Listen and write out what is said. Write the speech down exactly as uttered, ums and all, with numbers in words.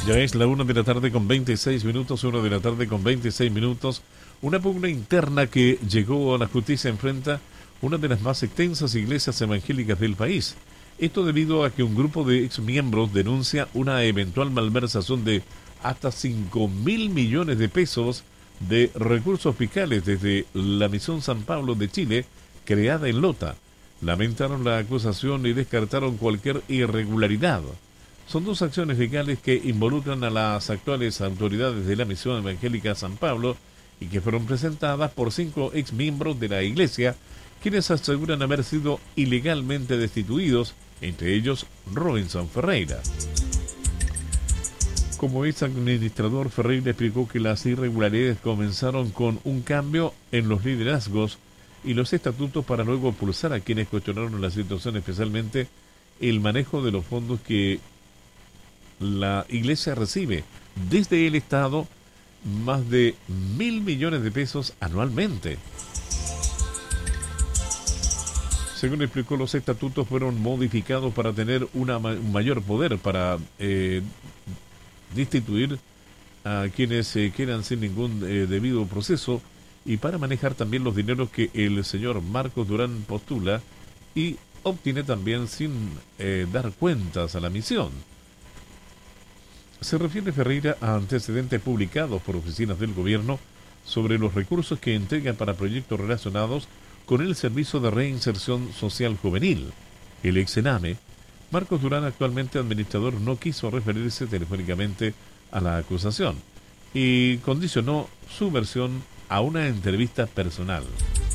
Ya es la una de la tarde con veintiséis minutos, una de la tarde con veintiséis minutos. Una pugna interna que llegó a la justicia enfrenta una de las más extensas iglesias evangélicas del país. Esto debido a que un grupo de exmiembros denuncia una eventual malversación de hasta cinco mil millones de pesos de recursos fiscales desde la Misión San Pablo de Chile, creada en Lota. Lamentaron la acusación y descartaron cualquier irregularidad. Son dos acciones legales que involucran a las actuales autoridades de la Misión Evangélica San Pablo y que fueron presentadas por cinco exmiembros de la Iglesia, quienes aseguran haber sido ilegalmente destituidos, entre ellos Robinson Ferreira. Como ex administrador, Ferreira explicó que las irregularidades comenzaron con un cambio en los liderazgos y los estatutos para luego expulsar a quienes cuestionaron la situación, especialmente el manejo de los fondos que la Iglesia recibe desde el Estado, más de mil millones de pesos anualmente. Según explicó, los estatutos fueron modificados para tener una, un mayor poder para eh, destituir a quienes eh, quieran sin ningún eh, debido proceso y para manejar también los dineros que el señor Marcos Durán postula y obtiene también sin eh, dar cuentas a la misión. Se refiere Ferreira a antecedentes publicados por oficinas del gobierno sobre los recursos que entregan para proyectos relacionados con el Servicio de Reinserción Social Juvenil, el Exename. Marcos Durán, actualmente administrador, no quiso referirse telefónicamente a la acusación y condicionó su versión a una entrevista personal.